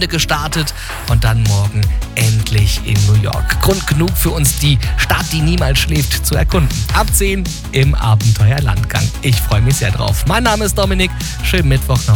Wochenende gestartet und dann morgen endlich in New York. Grund genug für uns, die Stadt, die niemals schläft, zu erkunden. Ab 10 im Abenteuerlandgang. Ich freue mich sehr drauf. Mein Name ist Dominik. Schönen Mittwoch noch.